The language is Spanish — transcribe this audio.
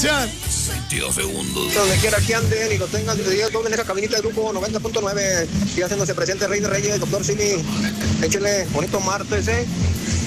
marchar. 22 segundos. Donde quiera que anden y lo tengan, doble en esa cabinita de grupo 90.9. Y haciéndose presente Rey de Reyes, doctor Simi. Échele bonito martes,